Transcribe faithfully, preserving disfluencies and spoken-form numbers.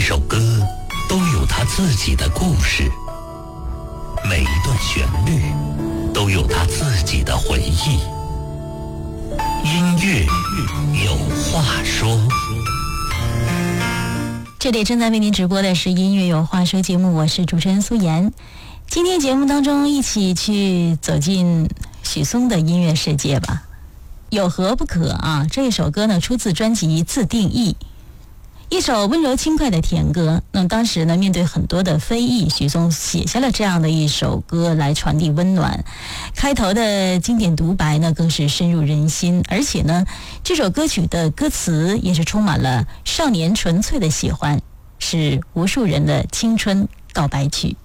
首歌都有它自己的故事，每一段旋律都有它自己的回忆。音乐有话说。 这里正在为您直播的是音乐有话说节目，我是主持人苏妍。今天节目当中一起去走进许嵩的音乐世界吧。有何不可啊，这一首歌呢出自专辑《自定义》，一首温柔轻快的甜歌。那么当时呢面对很多的非议，许嵩写下了这样的一首歌来传递温暖。开头的经典独白呢更是深入人心，而且呢这首歌曲的歌词也是充满了少年纯粹的喜欢，是无数人的青春告白曲。